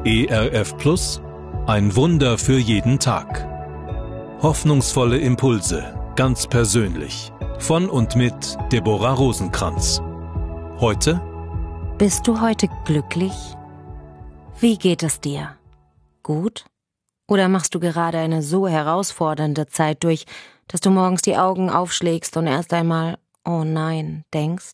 ERF Plus, ein Wunder für jeden Tag. Hoffnungsvolle Impulse, ganz persönlich. Von und mit Deborah Rosenkranz. Heute: Bist du heute glücklich? Wie geht es dir? Gut? Oder machst du gerade eine so herausfordernde Zeit durch, dass du morgens die Augen aufschlägst und erst einmal „Oh nein" denkst?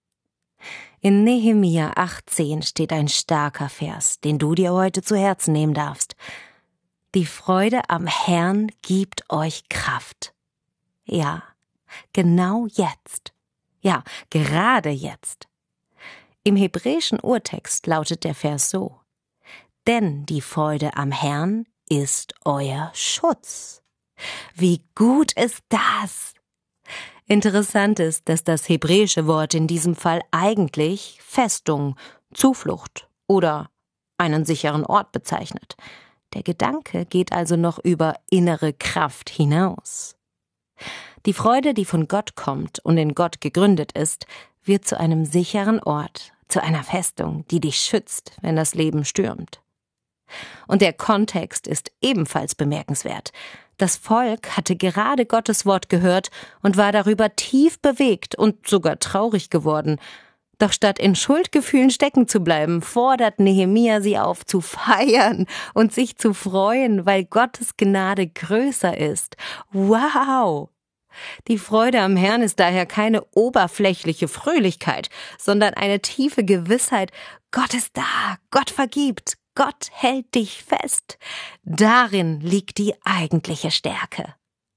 In Nehemia 8,10 steht ein starker Vers, den du dir heute zu Herzen nehmen darfst. Die Freude am Herrn gibt euch Kraft. Ja, genau jetzt. Ja, gerade jetzt. Im hebräischen Urtext lautet der Vers so: Denn die Freude am Herrn ist euer Schutz. Wie gut ist das? Interessant ist, dass das hebräische Wort in diesem Fall eigentlich Festung, Zuflucht oder einen sicheren Ort bezeichnet. Der Gedanke geht also noch über innere Kraft hinaus. Die Freude, die von Gott kommt und in Gott gegründet ist, wird zu einem sicheren Ort, zu einer Festung, die dich schützt, wenn das Leben stürmt. Und der Kontext ist ebenfalls bemerkenswert. Das Volk hatte gerade Gottes Wort gehört und war darüber tief bewegt und sogar traurig geworden. Doch statt in Schuldgefühlen stecken zu bleiben, fordert Nehemia sie auf, zu feiern und sich zu freuen, weil Gottes Gnade größer ist. Wow! Die Freude am Herrn ist daher keine oberflächliche Fröhlichkeit, sondern eine tiefe Gewissheit: Gott ist da, Gott vergibt, Gott hält dich fest. Darin liegt die eigentliche Stärke.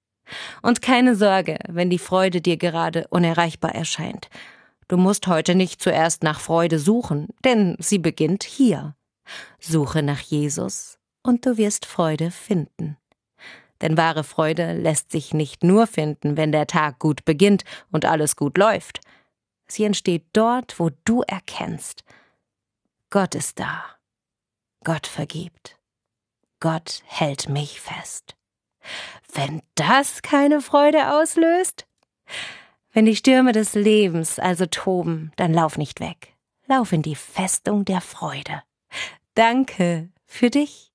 Und keine Sorge, wenn die Freude dir gerade unerreichbar erscheint. Du musst heute nicht zuerst nach Freude suchen, denn sie beginnt hier. Suche nach Jesus und du wirst Freude finden. Denn wahre Freude lässt sich nicht nur finden, wenn der Tag gut beginnt und alles gut läuft. Sie entsteht dort, wo du erkennst: Gott ist da. Gott vergibt. Gott hält mich fest. Wenn das keine Freude auslöst? Wenn die Stürme des Lebens also toben, dann lauf nicht weg. Lauf in die Festung der Freude. Danke für dich.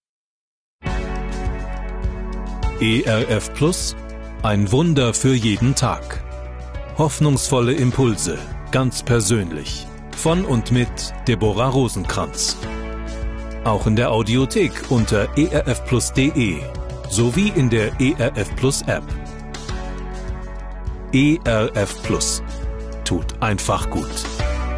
ERF Plus, ein Wunder für jeden Tag. Hoffnungsvolle Impulse, ganz persönlich. Von und mit Deborah Rosenkranz. Auch in der Audiothek unter erfplus.de sowie in der ERF Plus App. ERF Plus tut einfach gut.